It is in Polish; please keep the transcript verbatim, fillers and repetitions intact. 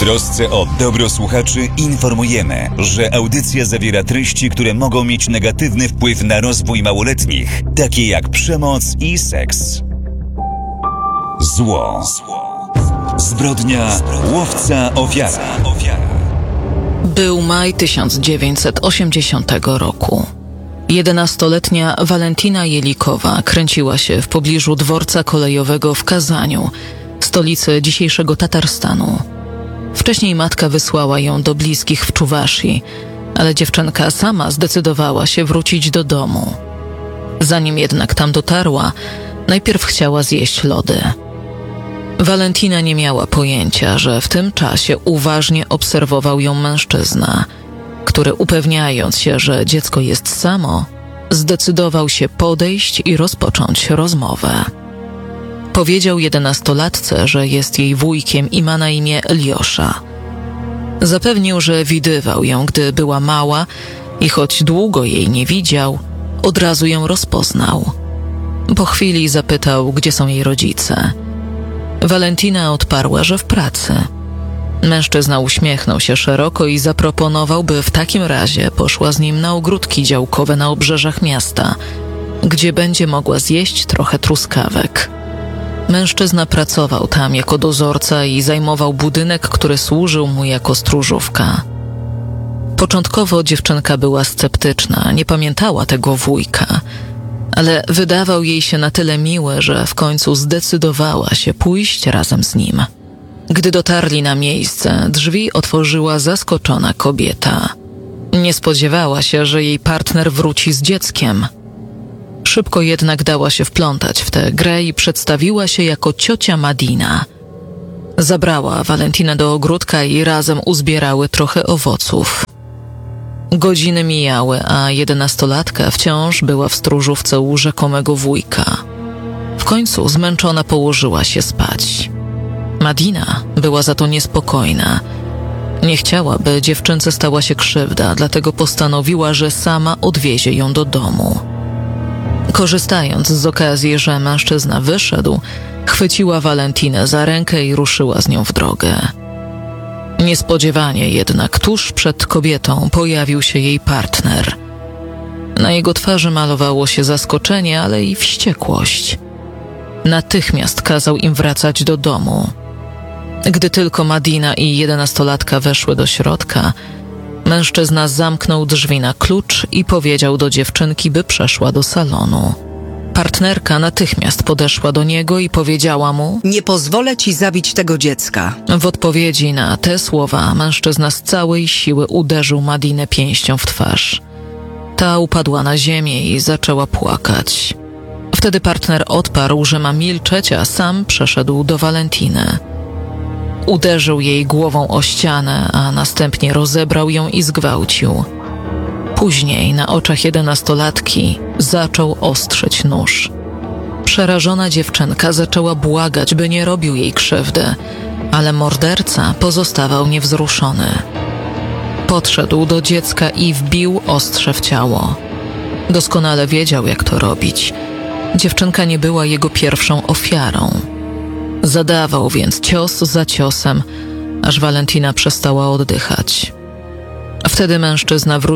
trosce o dobro słuchaczy informujemy, że audycja zawiera treści, które mogą mieć negatywny wpływ na rozwój małoletnich, takie jak przemoc i seks. Zło. Zbrodnia, łowca, ofiara. Był maj tysiąc dziewięćset osiemdziesiątego roku. Jedenastoletnia Walentina Jelikowa kręciła się w pobliżu dworca kolejowego w Kazaniu, stolicy dzisiejszego Tatarstanu. Wcześniej matka wysłała ją do bliskich w Czuwaszii, ale dziewczynka sama zdecydowała się wrócić do domu. Zanim jednak tam dotarła, najpierw chciała zjeść lody. Walentina nie miała pojęcia, że w tym czasie uważnie obserwował ją mężczyzna, który, upewniając się, że dziecko jest samo, zdecydował się podejść i rozpocząć rozmowę. Powiedział jedenastolatce, że jest jej wujkiem i ma na imię Eliosza. Zapewnił, że widywał ją, gdy była mała i choć długo jej nie widział, od razu ją rozpoznał. Po chwili zapytał, gdzie są jej rodzice. Walentina odparła, że w pracy. Mężczyzna uśmiechnął się szeroko i zaproponował, by w takim razie poszła z nim na ogródki działkowe na obrzeżach miasta, gdzie będzie mogła zjeść trochę truskawek. Mężczyzna pracował tam jako dozorca i zajmował budynek, który służył mu jako stróżówka. Początkowo dziewczynka była sceptyczna, nie pamiętała tego wujka, ale wydawał jej się na tyle miły, że w końcu zdecydowała się pójść razem z nim. Gdy dotarli na miejsce, drzwi otworzyła zaskoczona kobieta. Nie spodziewała się, że jej partner wróci z dzieckiem. Szybko jednak dała się wplątać w tę grę i przedstawiła się jako ciocia Madina. Zabrała Walentinę do ogródka i razem uzbierały trochę owoców. Godziny mijały, a jedenastolatka wciąż była w stróżówce u rzekomego wujka. W końcu zmęczona położyła się spać. Madina była za to niespokojna. Nie chciała, by dziewczynce stała się krzywda, dlatego postanowiła, że sama odwiezie ją do domu. Korzystając z okazji, że mężczyzna wyszedł, chwyciła Walentinę za rękę i ruszyła z nią w drogę. Niespodziewanie jednak tuż przed kobietą pojawił się jej partner. Na jego twarzy malowało się zaskoczenie, ale i wściekłość. Natychmiast kazał im wracać do domu. Gdy tylko Madina i jedenastolatka weszły do środka, mężczyzna zamknął drzwi na klucz i powiedział do dziewczynki, by przeszła do salonu. Partnerka natychmiast podeszła do niego i powiedziała mu: Nie pozwolę ci zabić tego dziecka. W odpowiedzi na te słowa mężczyzna z całej siły uderzył Madinę pięścią w twarz. Ta upadła na ziemię i zaczęła płakać. Wtedy partner odparł, że ma milczeć, a sam przeszedł do Walentiny. Uderzył jej głową o ścianę, a następnie rozebrał ją i zgwałcił. Później na oczach jedenastolatki zaczął ostrzyć nóż. Przerażona dziewczynka zaczęła błagać, by nie robił jej krzywdy, ale morderca pozostawał niewzruszony. Podszedł do dziecka i wbił ostrze w ciało. Doskonale wiedział, jak to robić. Dziewczynka nie była jego pierwszą ofiarą. Zadawał więc cios za ciosem, aż Walentina przestała oddychać. Wtedy mężczyzna wrócił